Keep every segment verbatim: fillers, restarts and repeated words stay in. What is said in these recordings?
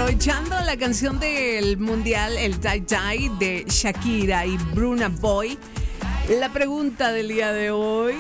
Aprovechando la canción del mundial, el Tai Tai de Shakira y Burna Boy, la pregunta del día de hoy,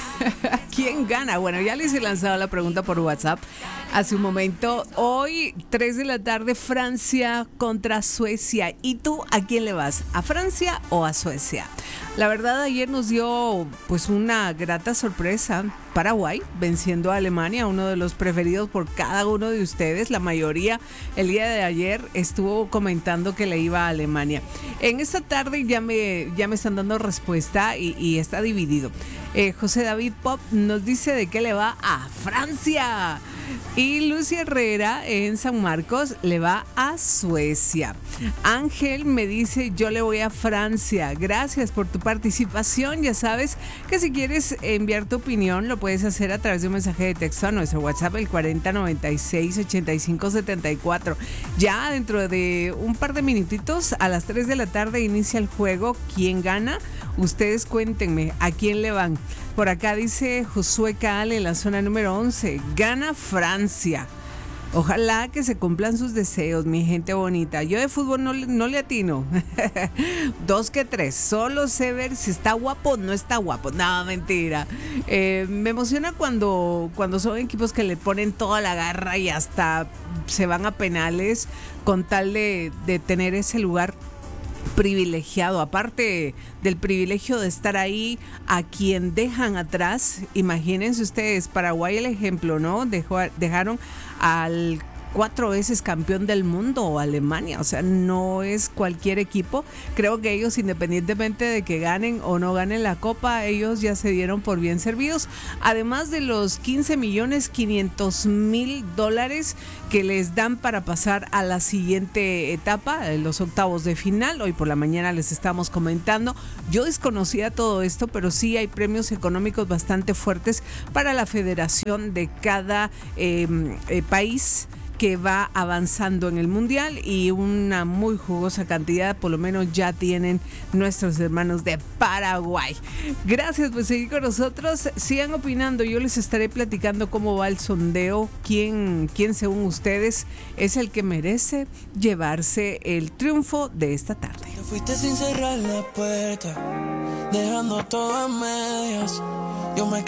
¿quién gana? Bueno, ya les he lanzado la pregunta por WhatsApp hace un momento. Hoy, tres de la tarde, Francia contra Suecia. ¿Y tú a quién le vas? ¿A Francia o a Suecia? La verdad, ayer nos dio pues una grata sorpresa. Paraguay venciendo a Alemania, uno de los preferidos por cada uno de ustedes. La mayoría el día de ayer estuvo comentando que le iba a Alemania. En esta tarde ya me, ya me están dando respuesta y, y está dividido. Eh, José David Pop nos dice de qué le va a Francia. Y Lucy Herrera en San Marcos le va a Suecia. Ángel me dice yo le voy a Francia. Gracias por tu participación. Ya sabes que si quieres enviar tu opinión lo puedes hacer a través de un mensaje de texto a nuestro WhatsApp, el cuarenta noventa y seis ochenta y cinco setenta y cuatro. Ya dentro de un par de minutitos, a las tres de la tarde inicia el juego. ¿Quién gana? Ustedes cuéntenme a quién le van. Por acá dice Josué Cal en la zona número once. Gana Francia. Ojalá que se cumplan sus deseos, mi gente bonita. Yo de fútbol no, no le atino. Dos que tres. Solo sé ver si está guapo o no está guapo. No, mentira. Eh, me emociona cuando, cuando son equipos que le ponen toda la garra y hasta se van a penales con tal de, de tener ese lugar privilegiado, aparte del privilegio de estar ahí, a quien dejan atrás. Imagínense ustedes, Paraguay el ejemplo, ¿no? Dejó, dejaron al cuatro veces campeón del mundo, Alemania, o sea, no es cualquier equipo. Creo que ellos, independientemente de que ganen o no ganen la copa, ellos ya se dieron por bien servidos, además de los quince millones quinientos mil dólares que les dan para pasar a la siguiente etapa, los octavos de final. Hoy por la mañana les estamos comentando. Yo desconocía todo esto, pero sí hay premios económicos bastante fuertes para la federación de cada eh, eh, país que va avanzando en el mundial, y una muy jugosa cantidad por lo menos ya tienen nuestros hermanos de Paraguay. Gracias por seguir con nosotros, sigan opinando, yo les estaré platicando cómo va el sondeo, quién, quién según ustedes es el que merece llevarse el triunfo de esta tarde. Te fuiste sin cerrar la puerta, dejando todo a medias. Yo me